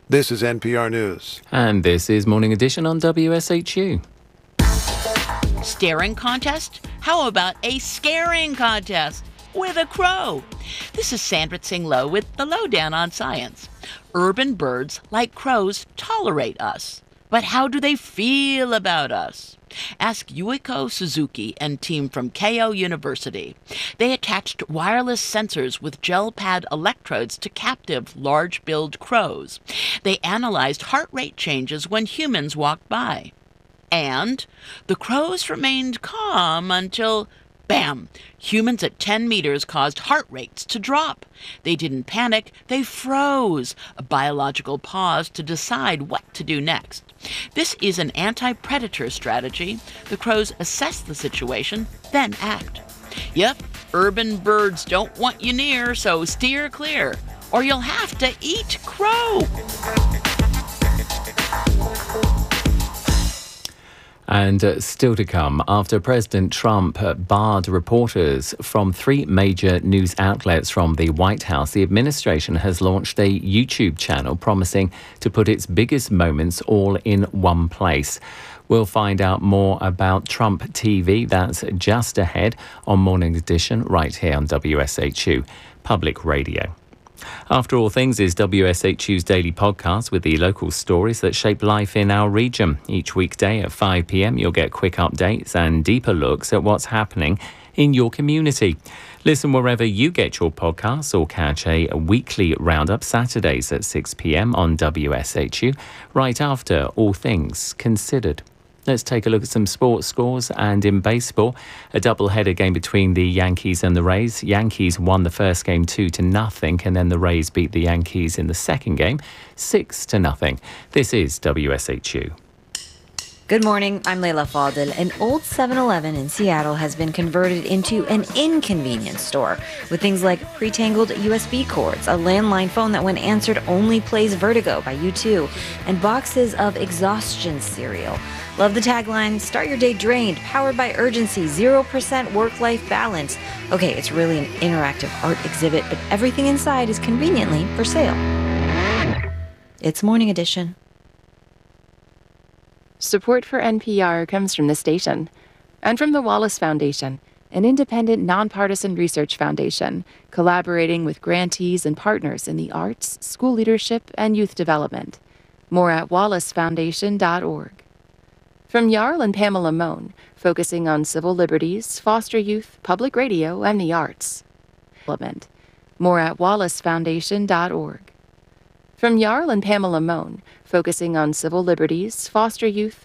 This is NPR News. And this is Morning Edition on WSHU. Staring contest? How about a scaring contest with a crow? This is Sandra Tsing Loh with the Lowdown on Science. Urban birds, like crows, tolerate us. But how do they feel about us? Ask Yuiko Suzuki and team from Keio University. They attached wireless sensors with gel pad electrodes to captive large-billed crows. They analyzed heart rate changes when humans walked by. And the crows remained calm until, bam, humans at 10 meters caused heart rates to drop. They didn't panic, they froze, a biological pause to decide what to do next. This is an anti-predator strategy. The crows assess the situation, then act. Yep, urban birds don't want you near, so steer clear, or you'll have to eat crow. And still to come, after President Trump barred reporters from 3 major news outlets from the White House, the administration has launched a YouTube channel promising to put its biggest moments all in one place. We'll find out more about Trump TV. That's just ahead on Morning Edition right here on WSHU Public Radio. After All Things is WSHU's daily podcast with the local stories that shape life in our region. Each weekday at 5 p.m, you'll get quick updates and deeper looks at what's happening in your community. Listen wherever you get your podcasts or catch a weekly roundup Saturdays at 6 p.m. on WSHU, right after All Things Considered. Let's take a look at some sports scores. And in baseball, a doubleheader game between the Yankees and the Rays. Yankees won the first game 2-0, and then the Rays beat the Yankees in the second game 6-0. This is WSHU. Good morning, I'm Leila Fadel. An old 7-Eleven in Seattle has been converted into an inconvenience store with things like pre-tangled USB cords, a landline phone that when answered only plays Vertigo by U2, and boxes of exhaustion cereal. Love the tagline, start your day drained, powered by urgency, 0% work-life balance. Okay, it's really an interactive art exhibit, but everything inside is conveniently for sale. It's Morning Edition. Support for NPR comes from the station and from the Wallace Foundation, an independent, nonpartisan research foundation collaborating with grantees and partners in the arts, school leadership, and youth development. More at wallacefoundation.org. From Jarl and Pamela Mohn, focusing on civil liberties, foster youth, public radio, and the arts. More at wallacefoundation.org. From Jarl and Pamela Mohn, focusing on civil liberties, foster youth,